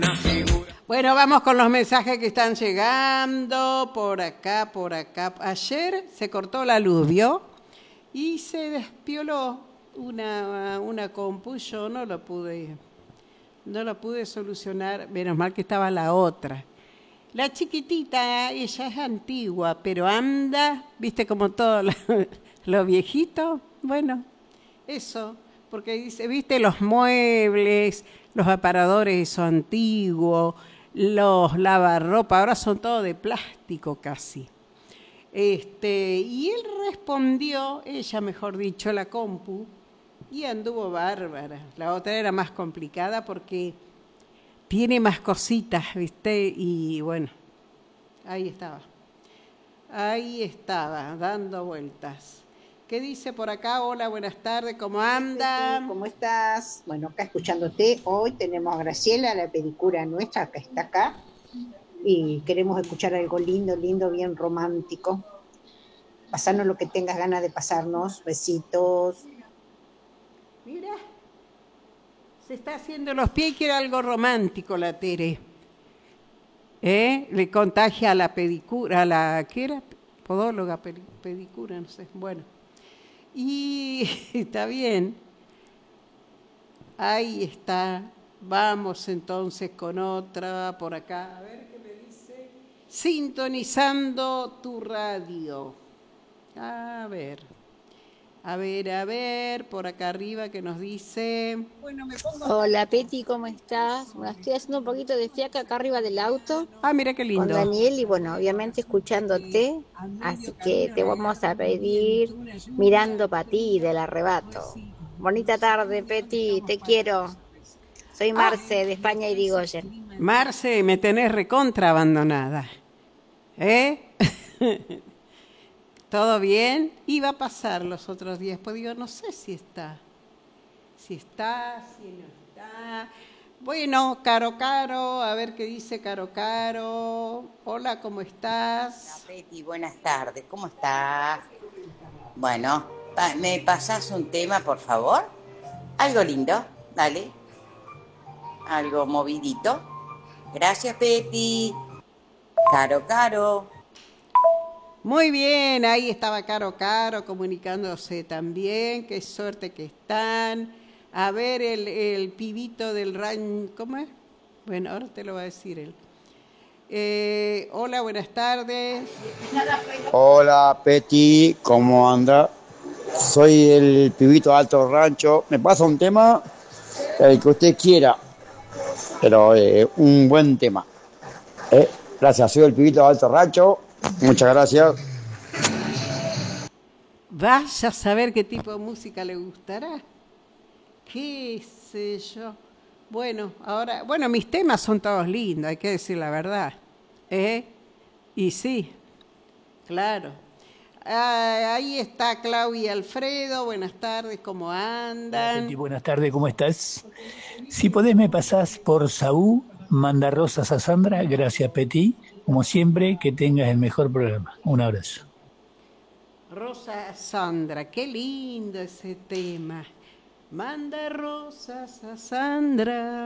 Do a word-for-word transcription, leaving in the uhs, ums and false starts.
Bueno, vamos con los mensajes que están llegando por acá, por acá. Ayer se cortó la luz, ¿vio? Y se despioló una, una compu. Yo no lo pude, no lo pude solucionar. Menos mal que estaba la otra. La chiquitita, ella es antigua, pero anda, viste como todo lo, lo viejito. Bueno, eso, porque dice, viste los muebles, los aparadores son antiguos, los lavarropa, ahora son todo de plástico casi. Este, y él respondió, ella mejor dicho, la compu, y anduvo bárbara. La otra era más complicada porque tiene más cositas, ¿viste? Y bueno, ahí estaba. Ahí estaba, dando vueltas. ¿Qué dice por acá? Hola, buenas tardes, ¿cómo anda? ¿Cómo estás? Bueno, acá escuchándote. Hoy tenemos a Graciela, la pedicura nuestra, que está acá. Y queremos escuchar algo lindo, lindo, bien romántico. Pasarnos lo que tengas ganas de pasarnos. Besitos. Mira, se está haciendo los pies y quiere algo romántico la Tere. ¿Eh? Le contagia a la pedicura, a la, ¿qué era? Podóloga, pedicura, no sé. Bueno, y está bien. Ahí está. Vamos entonces con otra por acá. A ver qué me dice. Sintonizando tu radio. A ver. A ver, a ver, por acá arriba que nos dice. Bueno, me pongo... Hola Peti, ¿cómo estás? Bueno, estoy haciendo un poquito de fiaca acá arriba del auto Ah, mira qué con lindo. Daniel y bueno, obviamente escuchándote, así que te vamos a pedir Mirando para ti del Arrebato. Bonita tarde, Peti, te quiero. Soy Ah, Marce de España y Irigoyen. Marce, me tenés recontra abandonada. ¿Eh? ¿Todo bien? Iba a pasar los otros días, pues digo, no sé si está. Si está, si no está. Bueno, Caro Caro, a ver qué dice Caro Caro. Hola, ¿cómo estás? Hola, Peti, buenas tardes, ¿cómo estás? Bueno, pa- ¿me pasás un tema, por favor? Algo lindo, dale, algo movidito. Gracias, Peti. Caro, caro. Muy bien, ahí estaba Caro Caro comunicándose también. Qué suerte que están. A ver, el, el pibito del ran... ¿Cómo es? Bueno, ahora te lo va a decir él. Eh, hola, buenas tardes. Hola, Peti, ¿cómo anda? Soy el pibito de Alto Rancho. Me pasa un tema, el que usted quiera, pero eh, un buen tema. Eh, gracias, soy el pibito de Alto Rancho. Muchas gracias. Vaya a saber qué tipo de música le gustará. Qué sé yo. Bueno, ahora, bueno, mis temas son todos lindos, hay que decir la verdad. ¿Eh? Y sí, claro. Ah, ahí está Claudia Alfredo, buenas tardes, ¿cómo Hola Peti, andan? buenas tardes, ¿cómo estás? Si podés me pasás por Saúl, manda rosas a Sandra, gracias Peti. Como siempre, que tengas el mejor programa. Un abrazo. Rosa Sandra, qué lindo ese tema. Manda rosas a Sandra.